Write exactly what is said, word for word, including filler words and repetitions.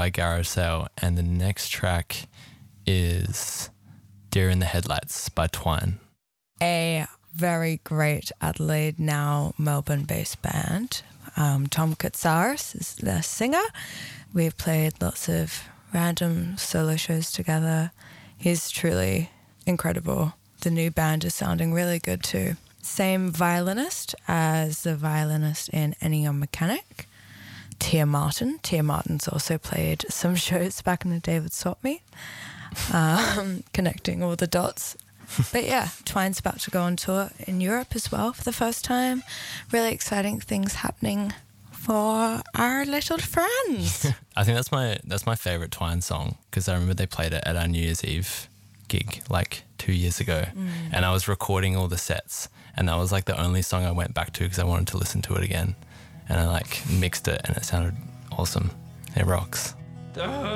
by Garacel, and the next track is Deer in the Headlights by Twine. A very great Adelaide, now Melbourne-based band. Um, Tom Katsaris is the singer. We've played lots of random solo shows together. He's truly incredible. The new band is sounding really good too. Same violinist as the violinist in Ennio Mechanic, Tia Martin. Tia Martin's also played some shows back in the day with Swap Meet, um, connecting all the dots. But yeah, Twine's about to go on tour in Europe as well for the first time. Really exciting things happening for our little friends. I think that's my that's my favourite Twine song, because I remember they played it at our New Year's Eve gig like two years ago, mm. and I was recording all the sets, and that was like the only song I went back to because I wanted to listen to it again, and I like mixed it and it sounded awesome. It rocks.